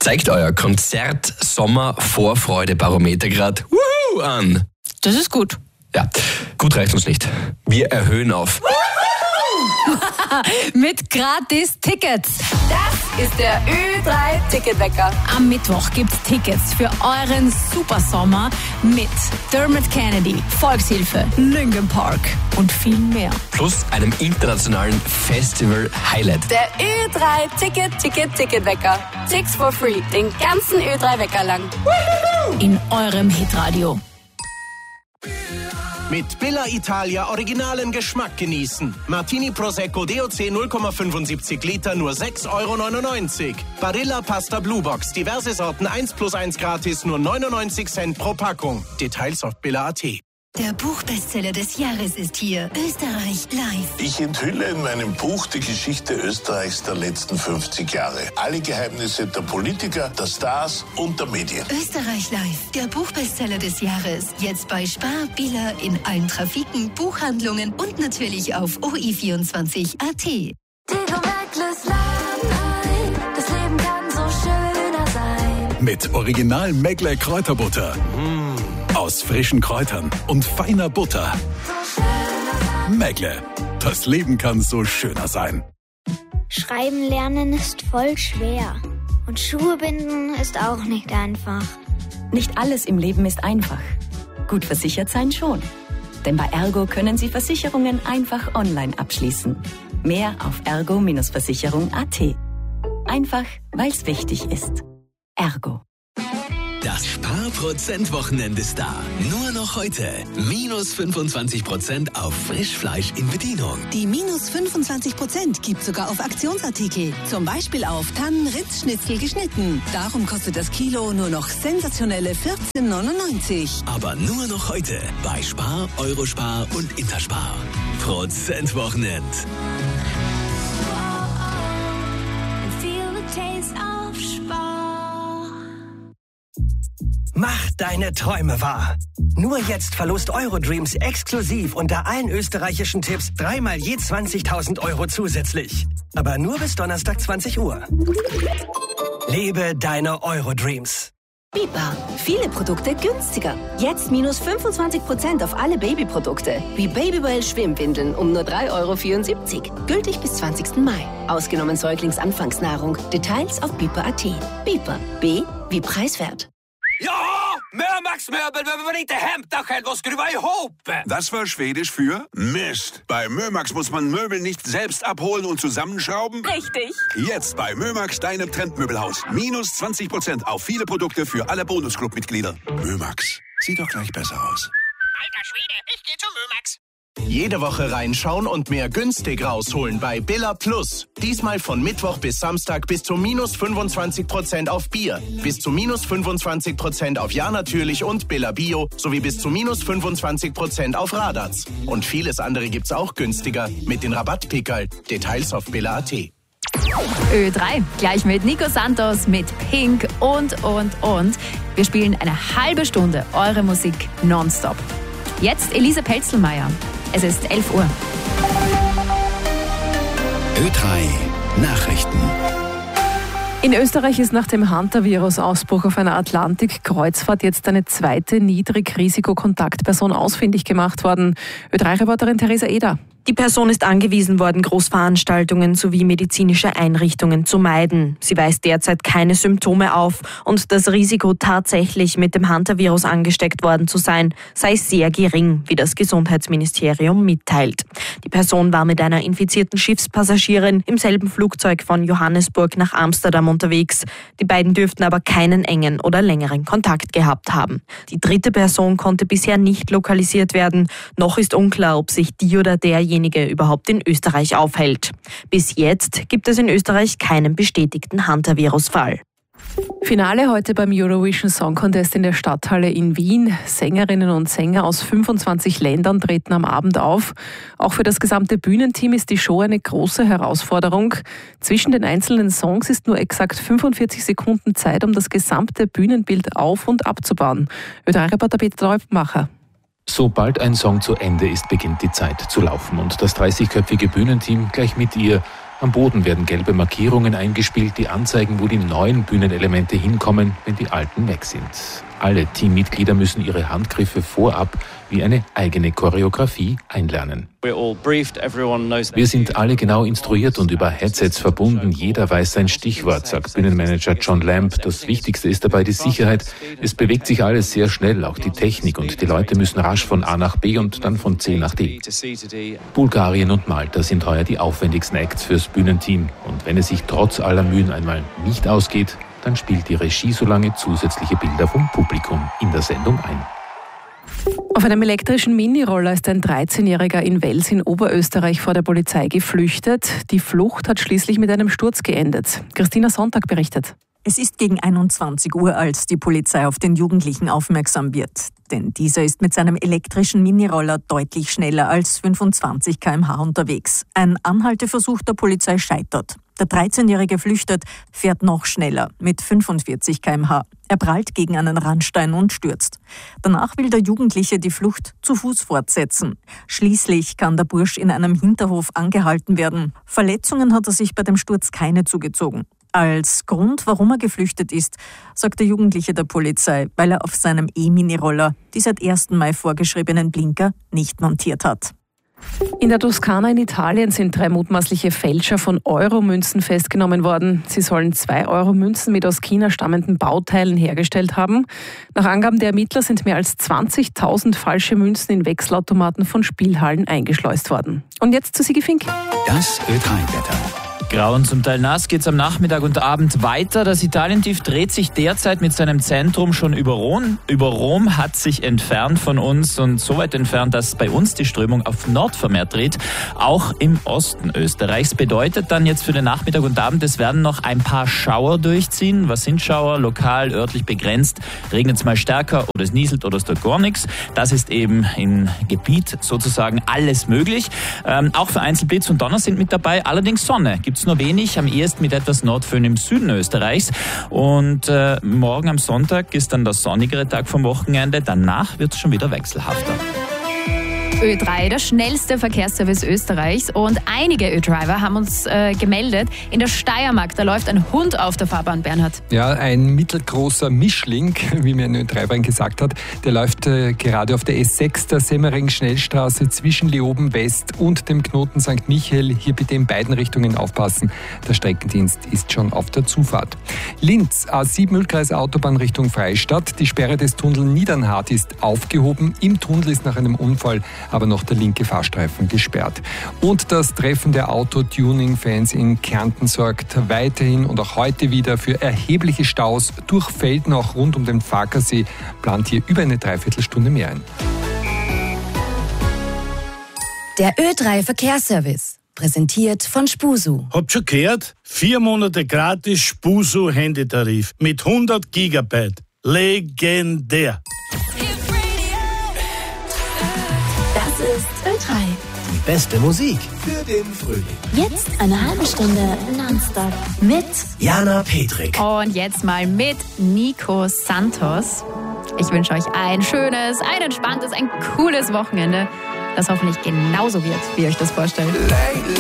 Zeigt euer Konzert-Sommer-Vorfreude-Barometer gerade an. Das ist gut. Ja, gut reicht uns nicht. Wir erhöhen auf. Mit gratis Tickets. Das ist der Ö3-Ticketwecker. Am Mittwoch gibt's Tickets für euren Supersommer mit Dermot Kennedy, Volkshilfe, Linkin Park und viel mehr. Plus einem internationalen Festival-Highlight. Der Ö3-Ticketwecker. Tickets for free. Den ganzen Ö3-Wecker lang. In eurem Hitradio. Mit Billa Italia originalen Geschmack genießen. Martini Prosecco DOC 0,75 Liter nur 6,99 €. Barilla Pasta Blue Box, diverse Sorten 1+1 gratis, nur 99 Cent pro Packung. Details auf billa.at. Der Buchbestseller des Jahres ist hier. Österreich live. Ich enthülle in meinem Buch die Geschichte Österreichs der letzten 50 Jahre. Alle Geheimnisse der Politiker, der Stars und der Medien. Österreich live. Der Buchbestseller des Jahres. Jetzt bei Spar, Billa, in allen Trafiken, Buchhandlungen und natürlich auf OI24.at. Das Leben kann so schöner sein. Mit Original Megle Kräuterbutter. Aus frischen Kräutern und feiner Butter. Megle. Das Leben kann so schöner sein. Schreiben lernen ist voll schwer. Und Schuhe binden ist auch nicht einfach. Nicht alles im Leben ist einfach. Gut versichert sein schon. Denn bei Ergo können Sie Versicherungen einfach online abschließen. Mehr auf ergo-versicherung.at. Einfach, weil es wichtig ist. Ergo. Das Sparprozent-Wochenende ist da. Nur noch heute. Minus 25% auf Frischfleisch in Bedienung. Die minus 25% gibt sogar auf Aktionsartikel. Zum Beispiel auf Tannen-Ritz-Schnitzel geschnitten. Darum kostet das Kilo nur noch sensationelle 14,99 €. Aber nur noch heute bei Spar, Eurospar und Interspar. Prozent-Wochenend. Mach deine Träume wahr. Nur jetzt verlost Eurodreams exklusiv unter allen österreichischen Tipps dreimal je 20.000 € zusätzlich. Aber nur bis Donnerstag 20 Uhr. Lebe deine Eurodreams. Bipa. Viele Produkte günstiger. Jetzt minus 25% auf alle Babyprodukte. Wie Babywell Schwimmwindeln um nur 3,74 €. Gültig bis 20. Mai. Ausgenommen Säuglingsanfangsnahrung. Details auf bipa.at. Bipa. B wie preiswert. Ja, Mömax-Möbel, wenn man inte hämtar själv och skruva ihop. Das war Schwedisch für Mist. Bei Mömax muss man Möbel nicht selbst abholen und zusammenschrauben. Richtig. Jetzt bei Mömax, deinem Trendmöbelhaus. Minus 20% auf viele Produkte für alle Bonusclub-Mitglieder. Mömax, sieht doch gleich besser aus. Alter Schwede, ich geh zu Mömax. Jede Woche reinschauen und mehr günstig rausholen bei Billa Plus. Diesmal von Mittwoch bis Samstag bis zu minus 25% auf Bier, bis zu minus 25% auf Ja natürlich und Billa Bio sowie bis zu minus 25% auf Radatz. Und vieles andere gibt's auch günstiger mit den Rabattpickerl. Details auf billa.at. Ö3, gleich mit Nico Santos, mit Pink und. Wir spielen eine halbe Stunde eure Musik nonstop. Jetzt Elise Pelzelmeier. Es ist 11 Uhr. Ö3 Nachrichten. In Österreich ist nach dem Hantavirus-Ausbruch auf einer Atlantik-Kreuzfahrt jetzt eine zweite Niedrigrisikokontaktperson ausfindig gemacht worden. Ö3-Reporterin Theresa Eder. Die Person ist angewiesen worden, Großveranstaltungen sowie medizinische Einrichtungen zu meiden. Sie weist derzeit keine Symptome auf und das Risiko, tatsächlich mit dem Hantavirus angesteckt worden zu sein, sei sehr gering, wie das Gesundheitsministerium mitteilt. Die Person war mit einer infizierten Schiffspassagierin im selben Flugzeug von Johannesburg nach Amsterdam unterwegs. Die beiden dürften aber keinen engen oder längeren Kontakt gehabt haben. Die dritte Person konnte bisher nicht lokalisiert werden. Noch ist unklar, ob sich die oder derjenige überhaupt in Österreich aufhält. Bis jetzt gibt es in Österreich keinen bestätigten Hantavirus-Fall. Finale heute beim Eurovision Song Contest in der Stadthalle in Wien. Sängerinnen und Sänger aus 25 Ländern treten am Abend auf. Auch für das gesamte Bühnenteam ist die Show eine große Herausforderung. Zwischen den einzelnen Songs ist nur exakt 45 Sekunden Zeit, um das gesamte Bühnenbild auf- und abzubauen. Ö3-Reporter Peter Treubmacher. Sobald ein Song zu Ende ist, beginnt die Zeit zu laufen und das 30-köpfige Bühnenteam gleich mit ihr Am Boden werden gelbe Markierungen eingespielt, die anzeigen, wo die neuen Bühnenelemente hinkommen, wenn die alten weg sind. Alle Teammitglieder müssen ihre Handgriffe vorab wie eine eigene Choreografie einlernen. Wir sind alle genau instruiert und über Headsets verbunden. Jeder weiß sein Stichwort, sagt Bühnenmanager John Lamb. Das Wichtigste ist dabei die Sicherheit. Es bewegt sich alles sehr schnell, auch die Technik, und die Leute müssen rasch von A nach B und dann von C nach D. Bulgarien und Malta sind heuer die aufwendigsten Acts fürs Bühnenteam. Und wenn es sich trotz aller Mühen einmal nicht ausgeht, dann spielt die Regie so lange zusätzliche Bilder vom Publikum in der Sendung ein. Auf einem elektrischen Miniroller ist ein 13-Jähriger in Wels in Oberösterreich vor der Polizei geflüchtet. Die Flucht hat schließlich mit einem Sturz geendet. Christina Sonntag berichtet. Es ist gegen 21 Uhr, als die Polizei auf den Jugendlichen aufmerksam wird. Denn dieser ist mit seinem elektrischen Miniroller deutlich schneller als 25 km/h unterwegs. Ein Anhalteversuch der Polizei scheitert. Der 13-Jährige flüchtet, fährt noch schneller mit 45 km/h. Er prallt gegen einen Randstein und stürzt. Danach will der Jugendliche die Flucht zu Fuß fortsetzen. Schließlich kann der Bursch in einem Hinterhof angehalten werden. Verletzungen hat er sich bei dem Sturz keine zugezogen. Als Grund, warum er geflüchtet ist, sagt der Jugendliche der Polizei, weil er auf seinem E-Mini-Roller die seit 1. Mai vorgeschriebenen Blinker nicht montiert hat. In der Toskana in Italien sind 3 mutmaßliche Fälscher von Euro-Münzen festgenommen worden. Sie sollen 2 Euro-Münzen mit aus China stammenden Bauteilen hergestellt haben. Nach Angaben der Ermittler sind mehr als 20.000 falsche Münzen in Wechselautomaten von Spielhallen eingeschleust worden. Und jetzt zu Sigi Fink. Das Ö3-Wetter. Grau und zum Teil nass geht's am Nachmittag und Abend weiter. Das Italientief dreht sich derzeit mit seinem Zentrum schon über Rom. Über Rom hat sich entfernt von uns und so weit entfernt, dass bei uns die Strömung auf Nord vermehrt dreht. Auch im Osten Österreichs. Bedeutet dann jetzt für den Nachmittag und Abend, es werden noch ein paar Schauer durchziehen. Was sind Schauer? Lokal, örtlich begrenzt. Regnet es mal stärker oder es nieselt oder es tut gar nichts. Das ist eben im Gebiet sozusagen alles möglich. Auch vereinzelt Blitz und Donner sind mit dabei. Allerdings Sonne gibt's nur wenig, am ehesten mit etwas Nordföhn im Süden Österreichs. Und morgen am Sonntag ist dann der sonnigere Tag vom Wochenende. Danach wird es schon wieder wechselhafter. Ö3, der schnellste Verkehrsservice Österreichs, und einige Ö-Driver haben uns gemeldet. In der Steiermark, da läuft ein Hund auf der Fahrbahn, Bernhard. Ja, ein mittelgroßer Mischling, wie mir ein Ö-Driver gesagt hat, der läuft gerade auf der S6 der Semmering-Schnellstraße zwischen Leoben West und dem Knoten St. Michael. Hier bitte in beiden Richtungen aufpassen. Der Streckendienst ist schon auf der Zufahrt. Linz, A7 Mühlkreis Autobahn Richtung Freistadt. Die Sperre des Tunnels Niedernhardt ist aufgehoben. Im Tunnel ist nach einem Unfall aber noch der linke Fahrstreifen gesperrt. Und das Treffen der Autotuning-Fans in Kärnten sorgt weiterhin und auch heute wieder für erhebliche Staus durch Felden, auch rund um den Farkasee, plant hier über eine Dreiviertelstunde mehr ein. Der Ö3 Verkehrsservice, präsentiert von Spusu. Habt schon gehört? 4 Monate gratis Spusu Handytarif mit 100 Gigabyte. Legendär. Das ist Ö3. Die beste Musik für den Frühling. Jetzt eine halbe Stunde nonstop mit Jana Petrik. Und jetzt mal mit Nico Santos. Ich wünsche euch ein schönes, ein entspanntes, ein cooles Wochenende, das hoffentlich genauso wird, wie ihr euch das vorstellt.